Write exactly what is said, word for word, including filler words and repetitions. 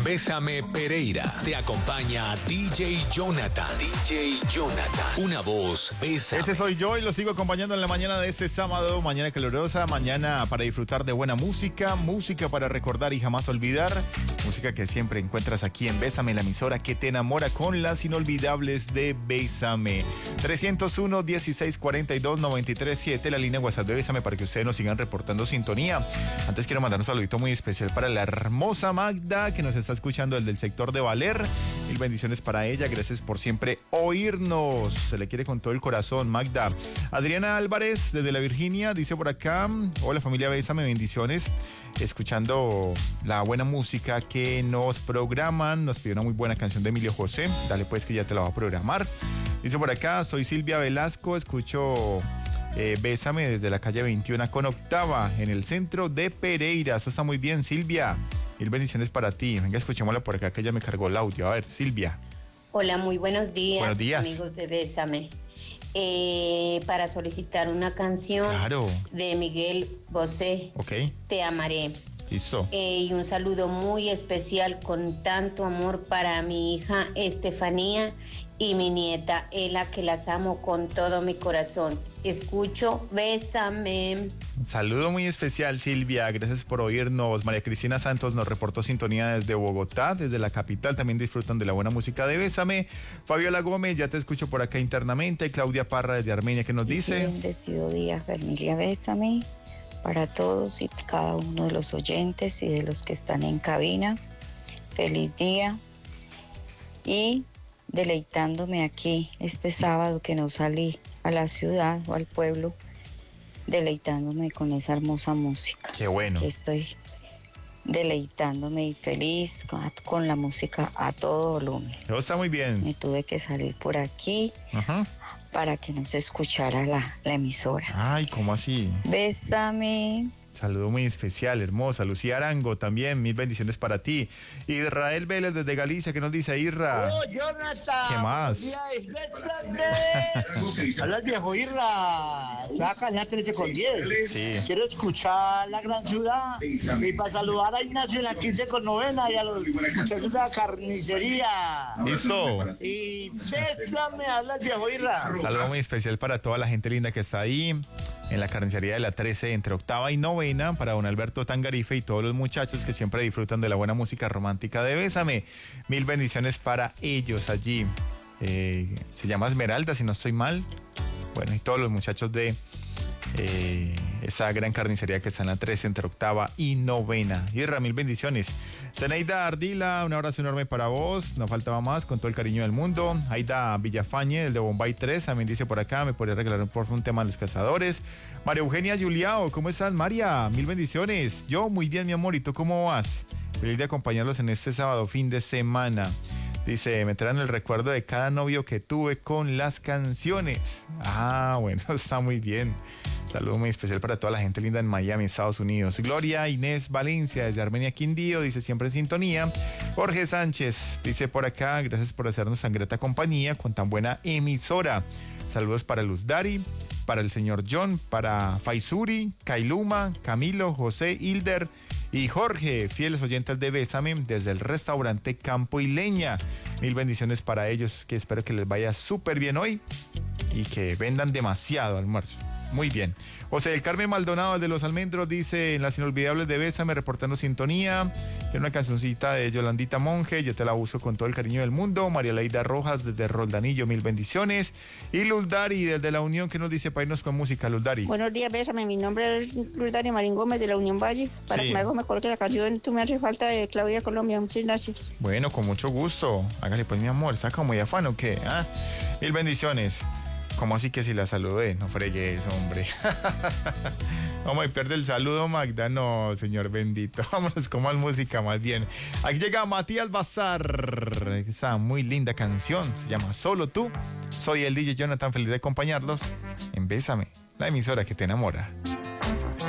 Bésame Pereira. Te acompaña D J Jonathan. D J Jonathan. Una voz, Bésame. Ese soy yo y lo sigo acompañando en la mañana de este sábado. Mañana calurosa, mañana para disfrutar de buena música. Música para recordar y jamás olvidar. Música que siempre encuentras aquí en Bésame, la emisora que te enamora con las inolvidables de Bésame. trescientos uno, dieciséis cuarenta y dos, noventa y tres siete, la línea WhatsApp de Bésame para que ustedes nos sigan reportando sintonía. Antes quiero mandar un saludito muy especial para la hermosa Magda que nos está escuchando, el del sector de Valer. Mil bendiciones para ella, gracias por siempre oírnos. Se le quiere con todo el corazón, Magda. Adriana Álvarez desde la Virginia dice por acá: hola familia Bésame, bendiciones. Escuchando la buena música que nos programan. Nos pidió una muy buena canción de Emilio José. Dale pues que ya te la voy a programar. Dice por acá: soy Silvia Velasco, escucho eh, Bésame desde la calle veintiuno con octava en el centro de Pereira. Eso está muy bien, Silvia. Mil bendiciones para ti. Venga, escuchémosla por acá que ya me cargó el audio. A ver, Silvia. Hola, muy buenos días, buenos días. amigos de Bésame. Eh, para solicitar una canción claro. de Miguel Bosé. Ok. Te amaré. Listo. Eh, y un saludo muy especial con tanto amor para mi hija Estefanía y mi nieta Ela, que las amo con todo mi corazón. Escucho Bésame. Un saludo muy especial, Silvia. Gracias por oírnos. María Cristina Santos nos reportó sintonía desde Bogotá, desde la capital. También disfrutan de la buena música de Bésame. Fabiola Gómez, ya te escucho por acá internamente. Claudia Parra desde Armenia, ¿qué nos dice? Bendecido día, familia Bésame, para todos y cada uno de los oyentes y de los que están en cabina. Feliz día. Y deleitándome aquí este sábado que no salí a la ciudad o al pueblo, deleitándome con esa hermosa música. Qué bueno. Estoy deleitándome y feliz con, con la música a todo volumen. Eso está muy bien. Me tuve que salir por aquí Ajá. para que no se escuchara la, la emisora. Ay, ¿cómo así? Bésame. Saludo muy especial, hermosa. Lucía Arango también, mil bendiciones para ti. Israel Vélez desde Galicia, ¿qué nos dice Irra? ¡Oh, Jonathan! ¿Qué más? Habla el viejo Irra. Saca la trece con diez. Sí. Quiero escuchar La Gran Ciudad. Y para saludar a Ignacio en la quince con novena y a los muchachos de la carnicería. Listo. Y Bésame, habla el viejo Irra. Saludo muy especial para toda la gente linda que está ahí en la carnicería de la trece, entre octava y novena, para don Alberto Tangarife y todos los muchachos que siempre disfrutan de la buena música romántica de Bésame. Mil bendiciones para ellos allí. Eh, se llama Esmeralda, si no estoy mal. Bueno, y todos los muchachos de eh, esa gran carnicería que está en la trece, entre octava y novena. Irra, mil bendiciones. Zeneida Ardila, un abrazo enorme para vos. No faltaba más, con todo el cariño del mundo. Aida Villafañe, el de Bombay tres, también dice por acá: me podría regalar por un tema de Los Cazadores. María Eugenia Juliao, ¿cómo estás, María? Mil bendiciones. Yo muy bien, mi amor, ¿y tú cómo vas? Feliz de acompañarlos en este sábado, fin de semana. Dice: me traen el recuerdo de cada novio que tuve con las canciones. Ah, bueno, está muy bien. Saludo muy especial para toda la gente linda en Miami, Estados Unidos. Gloria Inés Valencia desde Armenia, Quindío, dice: siempre en sintonía. Jorge Sánchez dice por acá: gracias por hacernos tan grata compañía con tan buena emisora. Saludos para Luz Dari, para el señor John, para Faisuri, Kailuma, Camilo, José, Hilder y Jorge, fieles oyentes de Bésame desde el restaurante Campo y Leña. Mil bendiciones para ellos, que espero que les vaya súper bien hoy y que vendan demasiado almuerzo. Muy bien. José del Carmen Maldonado de Los Almendros dice: en las inolvidables de Bésame, reportando sintonía. Quiero una cancioncita de Yolandita Monge, yo te la uso con todo el cariño del mundo. María Leida Rojas desde Roldanillo, mil bendiciones. Y Luz Dari desde La Unión, que nos dice para irnos con música, Luz Dari. Buenos días, Bésame, mi nombre es Luz Dari Marín Gómez de La Unión Valle. Para sí. que me coloque la canción Tú me hace falta de Claudia Colombia. Muchas gracias. Bueno, con mucho gusto. Hágale pues, mi amor, ¿saca muy afán o qué? ¿Ah? Mil bendiciones. ¿Cómo así que si la saludé? No fregues, hombre. Vamos a pierde el saludo, Magda. No, señor bendito. Vámonos con más música, más bien. Aquí llega Matías Bazar. Esa muy linda canción se llama Solo Tú. Soy el D J Jonathan, feliz de acompañarlos en Bésame, la emisora que te enamora.